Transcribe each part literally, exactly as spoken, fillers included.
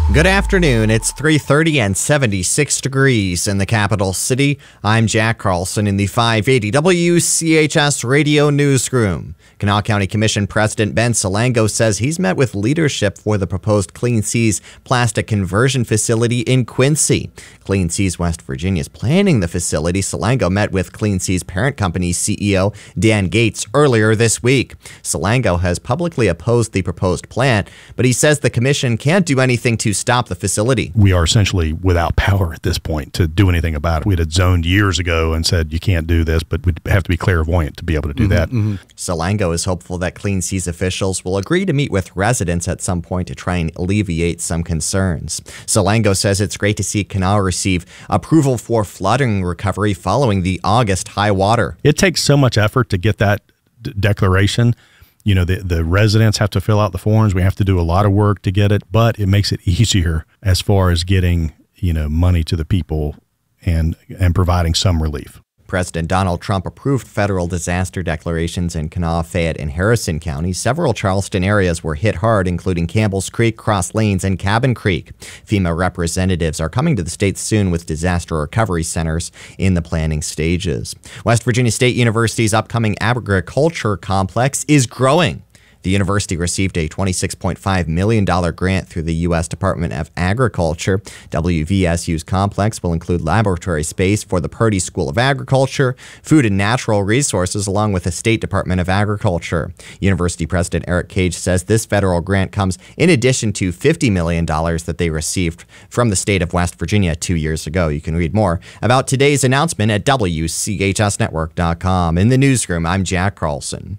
Good afternoon. It's three thirty and seventy-six degrees in the capital city. I'm Jack Carlson in the five eighty W C H S Radio Newsroom. Kanawha County Commission President Ben Salango says he's met with leadership for the proposed Clean Seas plastic conversion facility in Quincy. Clean Seas West Virginia is planning the facility. Salango met with Clean Seas parent company C E O Dan Gates earlier this week. Salango has publicly opposed the proposed plant, but he says the commission can't do anything to stop the facility. We are essentially without power at this point to do anything about it. We had zoned years ago and said you can't do this, but we'd have to be clairvoyant to be able to do mm-hmm, that. Mm-hmm. Salango is hopeful that Clean Seas officials will agree to meet with residents at some point to try and alleviate some concerns. Salango says it's great to see Kanawha receive approval for flooding recovery following the August high water. It takes so much effort to get that d- declaration. You know, the, the residents have to fill out the forms. We have to do a lot of work to get it, but it makes it easier as far as getting, you know, money to the people and and providing some relief. President Donald Trump approved federal disaster declarations in Kanawha, Fayette, and Harrison counties. Several Charleston areas were hit hard, including Campbell's Creek, Cross Lanes, and Cabin Creek. FEMA representatives are coming to the state soon with disaster recovery centers in the planning stages. West Virginia State University's upcoming agriculture complex is growing. The university received a twenty-six point five million dollars grant through the U S Department of Agriculture. W V S U's complex will include laboratory space for the Purdy School of Agriculture, food and natural resources, along with the State Department of Agriculture. University President Eric Cage says this federal grant comes in addition to fifty million dollars that they received from the state of West Virginia two years ago. You can read more about today's announcement at W C H S network dot com. In the newsroom, I'm Jack Carlson.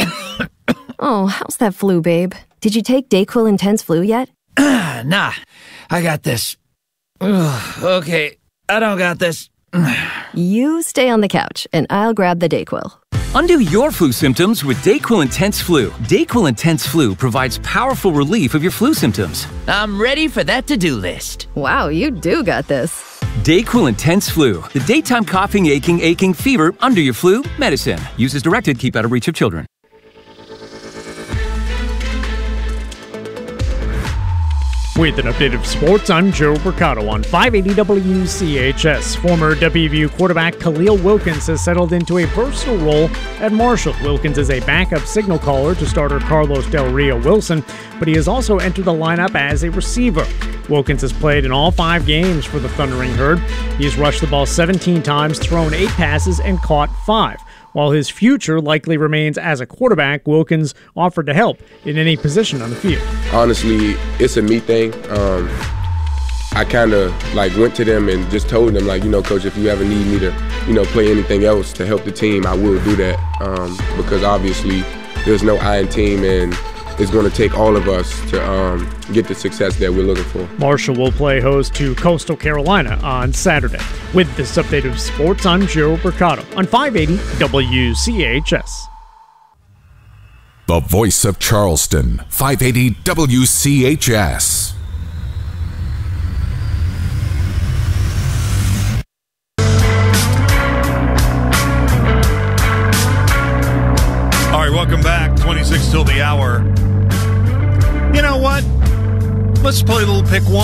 Oh, how's that flu, babe? Did you take Dayquil Intense Flu yet? Nah, I got this. Ugh, okay, I don't got this. You stay on the couch, and I'll grab the Dayquil. Undo your flu symptoms with Dayquil Intense Flu. Dayquil Intense Flu provides powerful relief of your flu symptoms. I'm ready for that to-do list. Wow, you do got this. Dayquil Intense Flu. The daytime coughing, aching, aching, fever, under your flu medicine. Use as directed. Keep out of reach of children. With an update of sports, I'm Joe Mercado on five eighty W C H S. Former W V U quarterback Khalil Wilkins has settled into a versatile role at Marshall. Wilkins is a backup signal caller to starter Carlos Del Rio Wilson, but he has also entered the lineup as a receiver. Wilkins has played in all five games for the Thundering Herd. He has rushed the ball seventeen times, thrown eight passes, and caught five. While his future likely remains as a quarterback, Wilkins offered to help in any position on the field. Honestly, it's a me thing. Um, I kind of like went to them and just told them, like, you know, Coach, if you ever need me to, you know, play anything else to help the team, I will do that. Um, because obviously there's no I in team, and it's going to take all of us to um, get the success that we're looking for. Marshall will play host to Coastal Carolina on Saturday. With this update of sports, I'm Joe Mercado on five eighty W C H S. The voice of Charleston, five eighty W C H S. All right, welcome back. twenty-six till the hour. You know what? Let's play a little pick one.